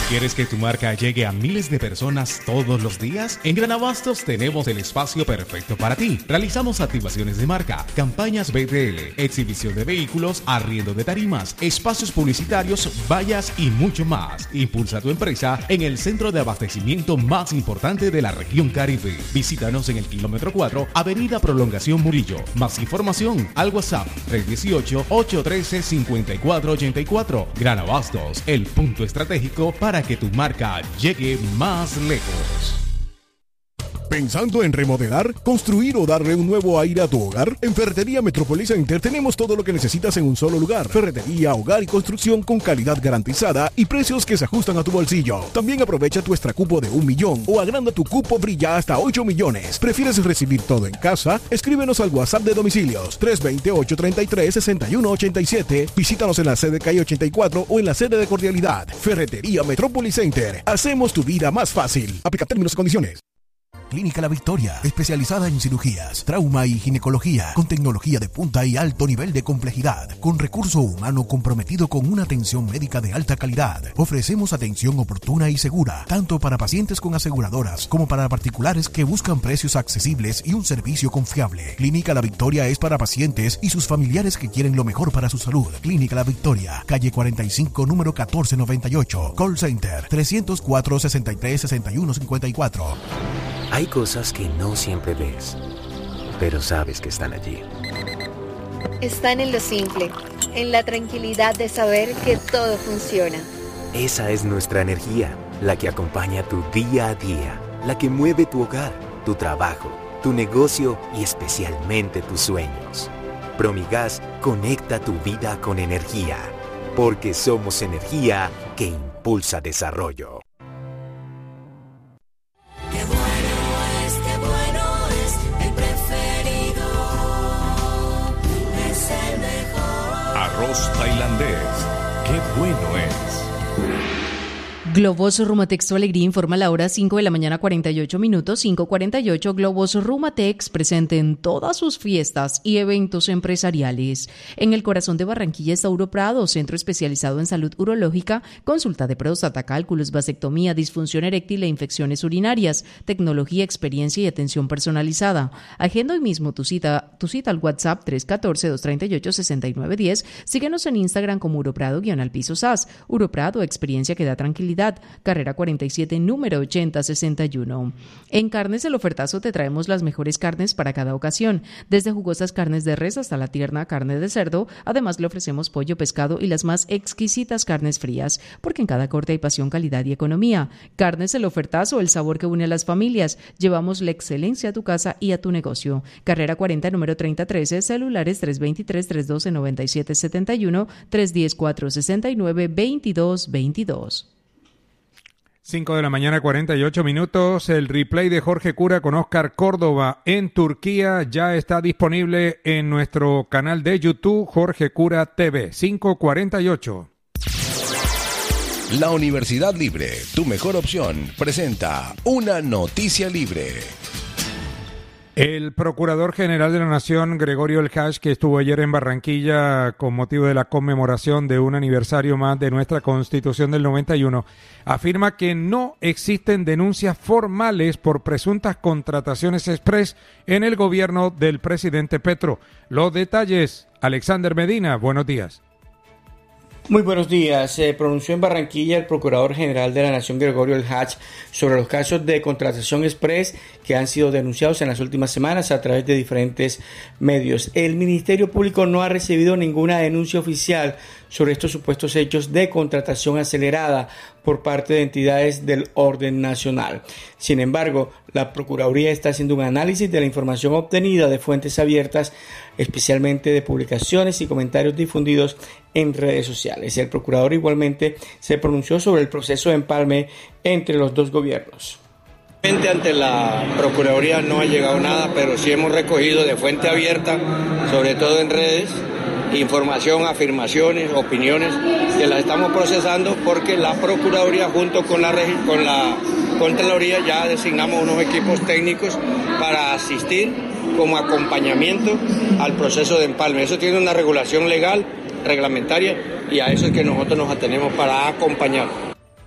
¿Quieres que tu marca llegue a miles de personas todos los días? En Gran Abastos tenemos el espacio perfecto para ti. Realizamos activaciones de marca, campañas BTL, exhibición de vehículos, arriendo de tarimas, espacios publicitarios, vallas y mucho más. Impulsa tu empresa en el centro de abastecimiento más importante de la región Caribe. Visítanos en el kilómetro 4, Avenida Prolongación Murillo. Más información al WhatsApp 318-813-5484. Gran Abastos, el punto estratégico para que tu marca llegue más lejos. ¿Pensando en remodelar, construir o darle un nuevo aire a tu hogar? En Ferretería Metropolis Center tenemos todo lo que necesitas en un solo lugar. Ferretería, hogar y construcción con calidad garantizada y precios que se ajustan a tu bolsillo. También aprovecha tu extra cupo de 1 millón o agranda tu cupo brilla hasta 8 millones. ¿Prefieres recibir todo en casa? Escríbenos al WhatsApp de domicilios 320-833-6187. Visítanos en la sede calle 84 o en la sede de Cordialidad. Ferretería Metropolis Center. Hacemos tu vida más fácil. Aplica términos y condiciones. Clínica La Victoria, especializada en cirugías, trauma y ginecología, con tecnología de punta y alto nivel de complejidad, con recurso humano comprometido con una atención médica de alta calidad. Ofrecemos atención oportuna y segura, tanto para pacientes con aseguradoras como para particulares que buscan precios accesibles y un servicio confiable. Clínica La Victoria es para pacientes y sus familiares que quieren lo mejor para su salud. Clínica La Victoria, calle 45, número 1498. Call Center 304-63-6154. Hay cosas que no siempre ves, pero sabes que están allí. Están en lo simple, en la tranquilidad de saber que todo funciona. Esa es nuestra energía, la que acompaña tu día a día, la que mueve tu hogar, tu trabajo, tu negocio y especialmente tus sueños. Promigas conecta tu vida con energía, porque somos energía que impulsa desarrollo. Arroz tailandés, qué bueno es. Globos Rumatex Tu Alegría informa a la hora 5 de la mañana 48 minutos, 5:48. Globos Rumatex presente en todas sus fiestas y eventos empresariales. En el corazón de Barranquilla está Uroprado, centro especializado en salud urológica, consulta de próstata, cálculos, vasectomía, disfunción eréctil e infecciones urinarias, tecnología, experiencia y atención personalizada. Agenda hoy mismo tu cita al WhatsApp 314-238-6910. Síguenos en Instagram como Uroprado_SAS. Uroprado, experiencia que da tranquilidad. Carrera 47, número 8061. En Carnes El Ofertazo te traemos las mejores carnes para cada ocasión, desde jugosas carnes de res hasta la tierna carne de cerdo. Además le ofrecemos pollo, pescado y las más exquisitas carnes frías, porque en cada corte hay pasión, calidad y economía. Carnes El Ofertazo, el sabor que une a las familias. Llevamos la excelencia a tu casa y a tu negocio. Carrera 40, número 3013, celulares 323-312-9771, 310-469-2222. 5 de la mañana, 48 minutos. El replay de Jorge Cura con Oscar Córdoba en Turquía ya está disponible en nuestro canal de YouTube, Jorge Cura TV. 5:48. La Universidad Libre, tu mejor opción, presenta Una Noticia Libre. El Procurador General de la Nación, Gregorio El Hach, que estuvo ayer en Barranquilla con motivo de la conmemoración de un aniversario más de nuestra Constitución del 91, afirma que no existen denuncias formales por presuntas contrataciones express en el gobierno del presidente Petro. Los detalles, Alexander Medina, buenos días. Muy buenos días. Se pronunció en Barranquilla el Procurador General de la Nación, Gregorio El Hach, sobre los casos de contratación express que han sido denunciados en las últimas semanas a través de diferentes medios. El Ministerio Público no ha recibido ninguna denuncia oficial sobre estos supuestos hechos de contratación acelerada por parte de entidades del orden nacional. Sin embargo, la Procuraduría está haciendo un análisis de la información obtenida de fuentes abiertas, especialmente de publicaciones y comentarios difundidos en redes sociales. El procurador igualmente se pronunció sobre el proceso de empalme entre los dos gobiernos. Ante la Procuraduría no ha llegado nada, pero sí hemos recogido de fuente abierta, sobre todo en redes, información, afirmaciones, opiniones, que las estamos procesando porque la Procuraduría junto con la Contraloría ya designamos unos equipos técnicos para asistir como acompañamiento al proceso de empalme. Eso tiene una regulación legal, reglamentaria, y a eso es que nosotros nos atenemos para acompañar.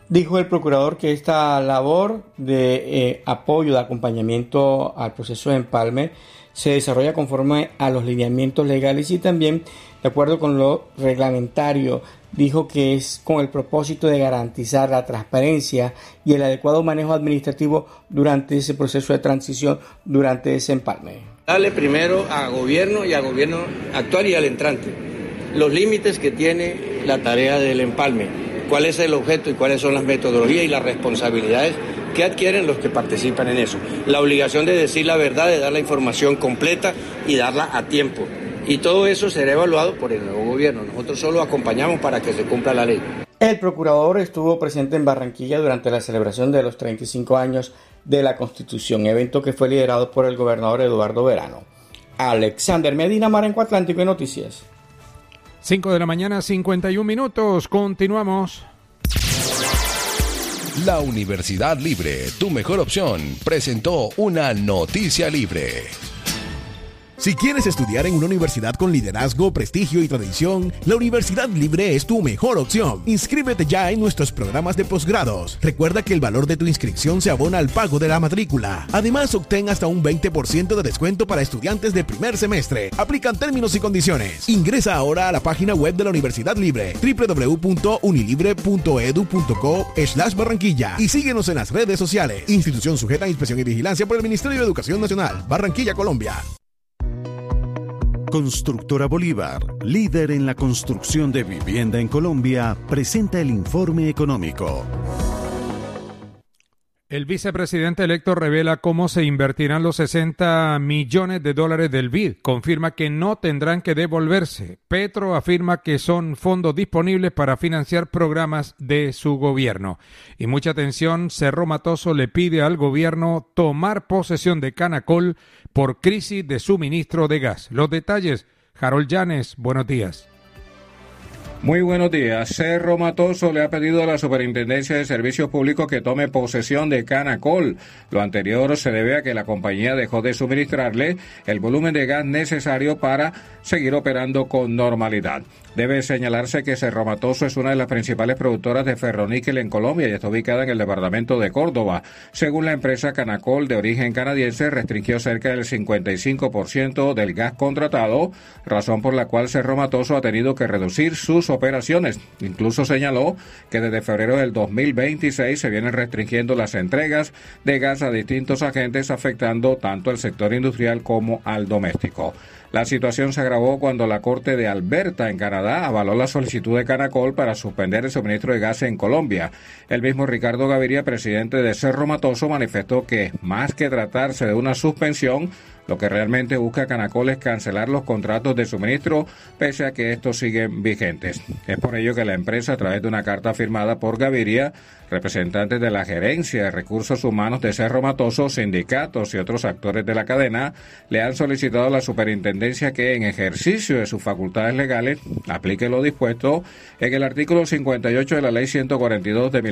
Dijo el procurador que esta labor de apoyo, de acompañamiento al proceso de empalme se desarrolla conforme a los lineamientos legales y también de acuerdo con lo reglamentario. Dijo que es con el propósito de garantizar la transparencia y el adecuado manejo administrativo durante ese proceso de transición, durante ese empalme. Dale primero a gobierno y al gobierno actual y al entrante los límites que tiene la tarea del empalme, cuál es el objeto y cuáles son las metodologías y las responsabilidades que adquieren los que participan en eso. La obligación de decir la verdad, de dar la información completa y darla a tiempo. Y todo eso será evaluado por el nuevo gobierno. Nosotros solo acompañamos para que se cumpla la ley. El procurador estuvo presente en Barranquilla durante la celebración de los 35 años de la Constitución, evento que fue liderado por el gobernador Eduardo Verano. Alexander Medina, Marenco Atlántico y Noticias. 5 de la mañana, 51 minutos. Continuamos. La Universidad Libre, tu mejor opción, presentó una noticia libre. Si quieres estudiar en una universidad con liderazgo, prestigio y tradición, la Universidad Libre es tu mejor opción. Inscríbete ya en nuestros programas de posgrados. Recuerda que el valor de tu inscripción se abona al pago de la matrícula. Además, obtén hasta un 20% de descuento para estudiantes de primer semestre. Aplican términos y condiciones. Ingresa ahora a la página web de la Universidad Libre, www.unilibre.edu.co/Barranquilla, y síguenos en las redes sociales. Institución sujeta a inspección y vigilancia por el Ministerio de Educación Nacional. Barranquilla, Colombia. Constructora Bolívar, líder en la construcción de vivienda en Colombia, presenta el informe económico. El vicepresidente electo revela cómo se invertirán los 60 millones de dólares del BID. Confirma que no tendrán que devolverse. Petro afirma que son fondos disponibles para financiar programas de su gobierno. Y mucha atención, Cerro Matoso le pide al gobierno tomar posesión de Canacol por crisis de suministro de gas. Los detalles, Harold Llanes, buenos días. Muy buenos días. Cerro Matoso le ha pedido a la Superintendencia de Servicios Públicos que tome posesión de Canacol. Lo anterior se debe a que la compañía dejó de suministrarle el volumen de gas necesario para seguir operando con normalidad. Debe señalarse que Cerro Matoso es una de las principales productoras de ferroníquel en Colombia y está ubicada en el departamento de Córdoba. Según la empresa, Canacol, de origen canadiense, restringió cerca del 55% del gas contratado, razón por la cual Cerro Matoso ha tenido que reducir sus operaciones. Incluso señaló que desde febrero del 2026 se vienen restringiendo las entregas de gas a distintos agentes, afectando tanto al sector industrial como al doméstico. La situación se agravó cuando la Corte de Alberta, en Canadá, avaló la solicitud de Canacol para suspender el suministro de gas en Colombia. El mismo Ricardo Gaviria, presidente de Cerro Matoso, manifestó que, más que tratarse de una suspensión, lo que realmente busca Canacol es cancelar los contratos de suministro, pese a que estos siguen vigentes. Es por ello que la empresa, a través de una carta firmada por Gaviria, representantes de la Gerencia de Recursos Humanos de Cerro Matoso, sindicatos y otros actores de la cadena, le han solicitado a la superintendencia que, en ejercicio de sus facultades legales, aplique lo dispuesto en el artículo 58 de la Ley 142 de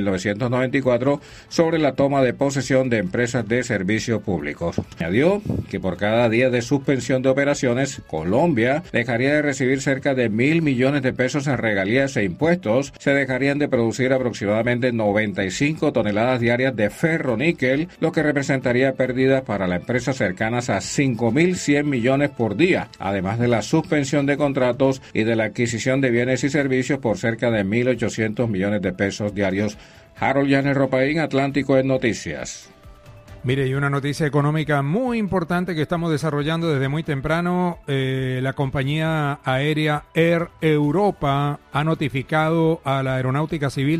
1994 sobre la toma de posesión de empresas de servicios públicos. Añadió que por cada día de suspensión de operaciones, Colombia dejaría de recibir cerca de 1.000 millones de pesos en regalías e impuestos, se dejarían de producir aproximadamente 95 toneladas diarias de ferroníquel, lo que representaría pérdidas para la empresa cercanas a 5.100 millones por día, además de la suspensión de contratos y de la adquisición de bienes y servicios por cerca de 1.800 millones de pesos diarios. Harold Llanes Ropaín, Atlántico en Noticias. Mire, y una noticia económica muy importante que estamos desarrollando desde muy temprano. La compañía aérea Air Europa ha notificado a la Aeronáutica Civil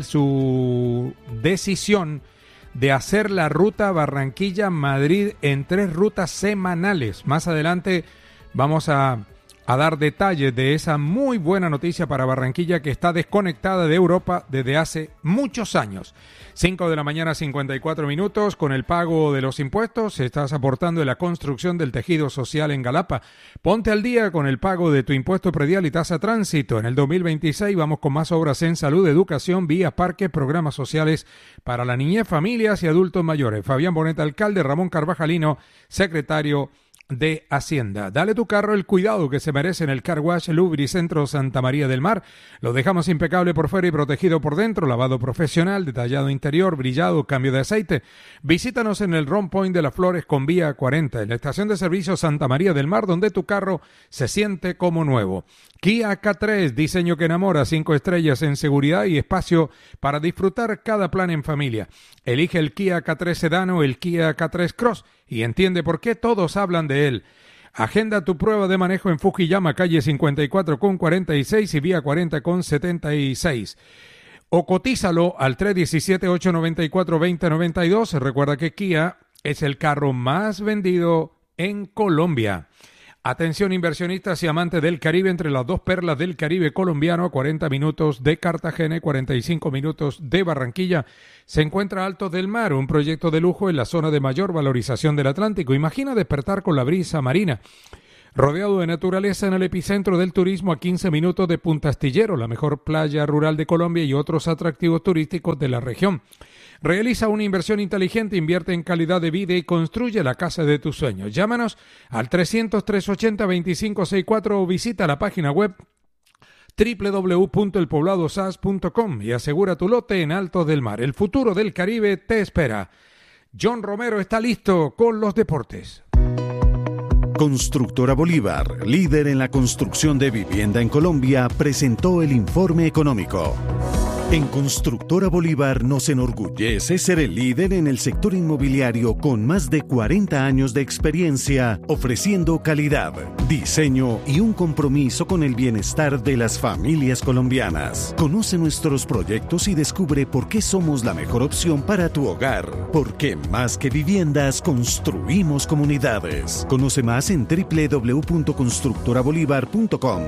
su decisión de hacer la ruta Barranquilla-Madrid en 3 rutas semanales. Más adelante vamos a dar detalles de esa muy buena noticia para Barranquilla, que está desconectada de Europa desde hace muchos años. 5 de la mañana, 54 minutos. Con el pago de los impuestos estás aportando en la construcción del tejido social en Galapa. Ponte al día con el pago de tu impuesto predial y tasa tránsito. En el 2026 vamos con más obras en salud, educación, vías, parques, programas sociales para la niñez, familias y adultos mayores. Fabián Boneta, alcalde; Ramón Carvajalino, secretario de Hacienda. Dale tu carro el cuidado que se merece en el Car Wash Lubricentro Santa María del Mar. Lo dejamos impecable por fuera y protegido por dentro, lavado profesional, detallado interior, brillado, cambio de aceite. Visítanos en el Ron Point de las Flores con vía 40, en la estación de servicio Santa María del Mar, donde tu carro se siente como nuevo. Kia K3, diseño que enamora, 5 estrellas en seguridad y espacio para disfrutar cada plan en familia. Elige el Kia K3 Sedan o el Kia K3 Cross y entiende por qué todos hablan de él. Agenda tu prueba de manejo en Fujiyama, calle 54 con 46 y vía 40 con 76. O cotízalo al 317-894-2092. Recuerda que Kia es el carro más vendido en Colombia. Atención inversionistas y amantes del Caribe, entre las dos perlas del Caribe colombiano, a 40 minutos de Cartagena y 45 minutos de Barranquilla, se encuentra Altos del Mar, un proyecto de lujo en la zona de mayor valorización del Atlántico. Imagina despertar con la brisa marina, rodeado de naturaleza en el epicentro del turismo a 15 minutos de Punta Astillero, la mejor playa rural de Colombia y otros atractivos turísticos de la región. Realiza una inversión inteligente, invierte en calidad de vida y construye la casa de tus sueños. Llámanos al 300-380-2564 o visita la página web www.elpobladosas.com y asegura tu lote en Altos del Mar. El futuro del Caribe te espera. John Romero está listo con los deportes. Constructora Bolívar, líder en la construcción de vivienda en Colombia, presentó el informe económico. En Constructora Bolívar nos enorgullece ser el líder en el sector inmobiliario con más de 40 años de experiencia, ofreciendo calidad, diseño y un compromiso con el bienestar de las familias colombianas. Conoce nuestros proyectos y descubre por qué somos la mejor opción para tu hogar. Porque más que viviendas, construimos comunidades. Conoce más en www.constructorabolívar.com.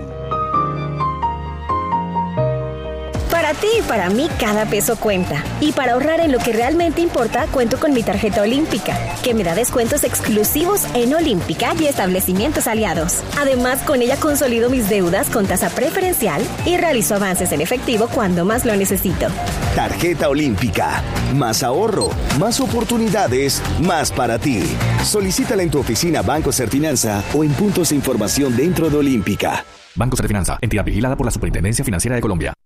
Para ti y para mí cada peso cuenta. Y para ahorrar en lo que realmente importa, cuento con mi tarjeta Olímpica, que me da descuentos exclusivos en Olímpica y establecimientos aliados. Además, con ella consolido mis deudas con tasa preferencial y realizo avances en efectivo cuando más lo necesito. Tarjeta Olímpica. Más ahorro, más oportunidades, más para ti. Solicítala en tu oficina Banco Serfinanza o en puntos de información dentro de Olímpica. Banco Serfinanza, entidad vigilada por la Superintendencia Financiera de Colombia.